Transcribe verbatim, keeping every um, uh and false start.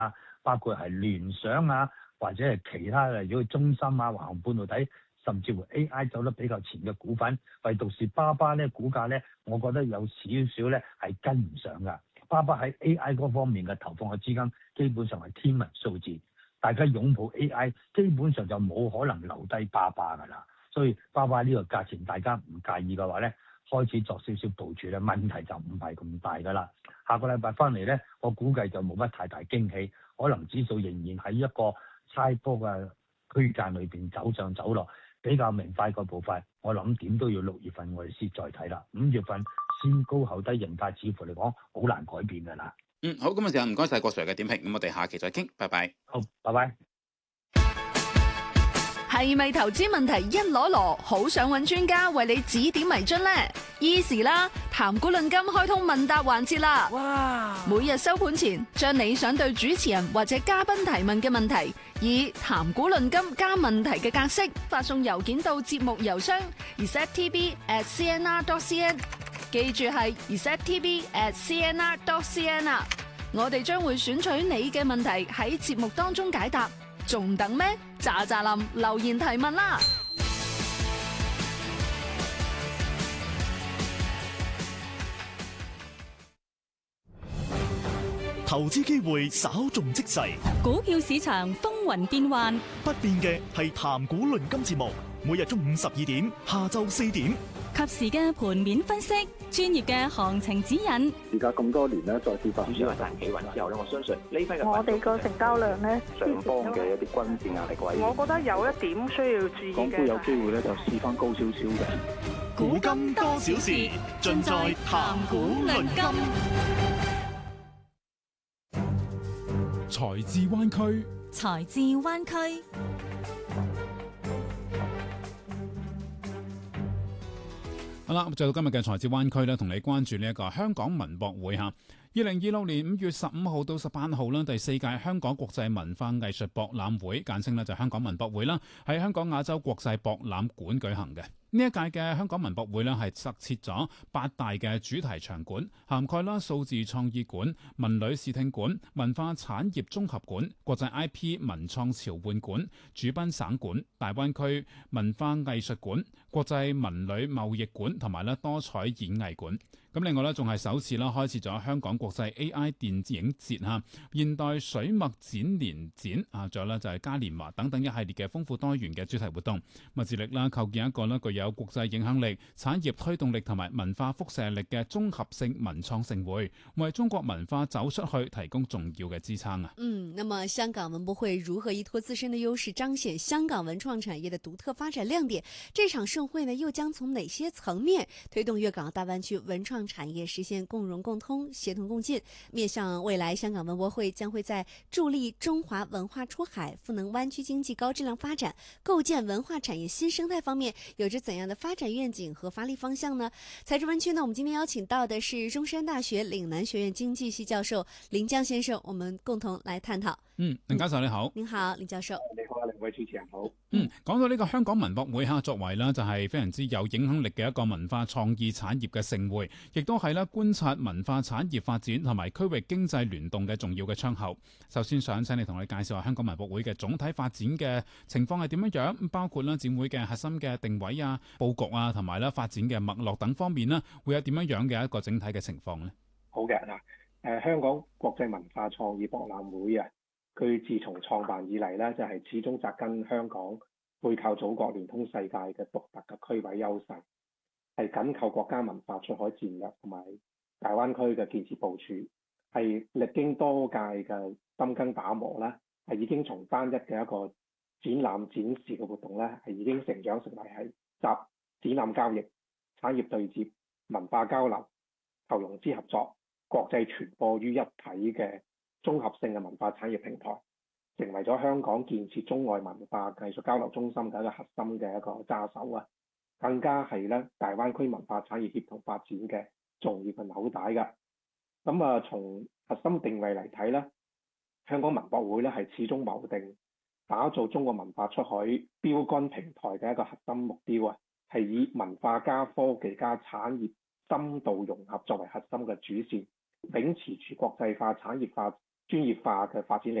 啊，包括係聯想啊，或者係其他嘅，如果中芯啊、華虹半導體，甚至乎 A I 走得比較前嘅股份，唯獨是巴巴咧股價咧，我覺得有少少咧係跟唔上㗎。巴巴喺 A I 嗰方面嘅投放嘅資金，基本上係天文數字。大家擁抱 A I，基本上就冇可能留低巴巴㗎啦。所以巴巴呢個價錢，大家唔介意嘅話咧，開始作少少部署咧，問題就唔係咁大㗎啦。下個禮拜翻嚟咧，我估計就冇乜太大驚喜，可能指數仍然喺一個差波嘅區間裏邊走上走落，比較明快個步伐。我諗點都要六月份我哋先再睇啦。五月份先高後低形態，似乎嚟講好難改變㗎啦。 嗯，好，咁嘅時候唔該晒郭 Sir 嘅點評，咁我哋下期再傾，拜拜。 好，拜拜。 係咪投資問題一籮籮，好想揾專家為你指點迷津呢？Easy 啦，談股論金開通問答環節啦！哇！每日收盤前，將你想對主持人或者嘉賓提問嘅問題，以談股論金加問題嘅格式發送郵件到節目郵箱 r s e t t v at c n r dot c n。記住係 r s e t t v at c n r dot c n 啊！我哋將會選取你嘅問題喺節目當中解答，仲等咩？喳喳林留言提問啦！ 投資機會稍縱即逝， 股票市場風雲變幻， 不變嘅係談股論金節目，每日中午十二點，下晝四點， 及時嘅盤面分析，專業嘅行情指引。 而家咁多年咧，再次發展市場大企穩之後咧，我相信呢批嘅我哋個成交量咧， 上方嘅一啲均線壓力位， 我覺得有一點需要注意嘅。 港股有機會咧，就試翻高少少嘅。 股金多少事，盡在談股論金。 財智灣區， 財智灣區。 好啦，就到今日嘅財智灣區咧，同你關注呢一個香港文博會嚇。二零二六年五月十五號到十八號啦，第四屆香港國際文化藝術博覽會，簡稱咧就香港文博會啦，喺香港亞洲國際博覽館舉行嘅。呢一屆嘅香港文博會咧係設設咗八大嘅主題場館，涵蓋啦數字創意館、文旅視聽館、文化產業綜合館、國際 I P 文創潮玩館、主賓省館、大灣區文化藝術館、國際文旅貿易館同埋咧多彩演藝館。咁另外咧仲係首次啦開設咗香港國際 A I 電影節嚇、現代水墨展年展啊，仲有咧就係嘉年華等等一系列嘅豐富多元嘅主題活動，咪致力啦構建一個咧具有有國際影響力、產業推動力同埋文化輻射力嘅綜合性文創盛會，為中國文化走出去提供重要嘅支撐啊！ 嗯，那麼香港文博會如何依託自身的優勢，彰顯香港文創產業的獨特發展亮點？這場盛會呢，又將從哪些層面推動粵港大灣區文創產業實現共榮共通、協同共進？面向未來，香港文博會將會在助力中華文化出海、賦能灣區經濟高質量發展、構建文化產業新生態方面，有着怎樣的發展願景和發力方向呢？財智灣區呢，我們今天邀請到的是中山大學嶺南學院經濟系教授林江先生，我們共同來探討。 嗯，林教授你好。 您好，林教授。 你好，兩位主持人好。 嗯，講到呢個香港文博會哈，作為啦就係非常之有影響力嘅一個文化創意產業嘅盛會，亦都係啦觀察文化產業發展同埋區域經濟聯動嘅重要嘅窗口。首先想請你同我哋介紹下香港文博會嘅總體發展嘅情況係點樣樣，包括啦展會嘅核心嘅定位啊、佈局啊，同埋啦發展嘅脈絡等方面啦，會有點樣樣嘅一個整體嘅情況呢？ 好嘅嗱，誒香港國際文化創意博覽會啊，佢自從創辦以嚟咧，就係始終紮根香港背靠祖國、聯通世界嘅獨特嘅區位優勢，係緊扣國家文化出海戰略同埋大灣區嘅建設部署，係歷經多屆嘅深耕打磨啦，係已經從單一嘅一個展覽展示嘅活動咧，係已經成長成為係集展覽交易、產業對接、文化交流、投融資合作、國際傳播於一體嘅綜合性嘅文化產業平台，成為咗香港建設中外文化藝術交流中心嘅一個核心嘅一個揸手啊！更加係咧大灣區文化產業協同發展嘅重要嘅紐帶㗎。咁啊，從核心定位嚟睇咧，香港文博會咧係始終謀定打造中國文化出海標杆平台嘅一個核心目標啊，係以文化加科技加產業深度融合作為核心嘅主線，秉持住國際化、產業化、 專業化嘅發展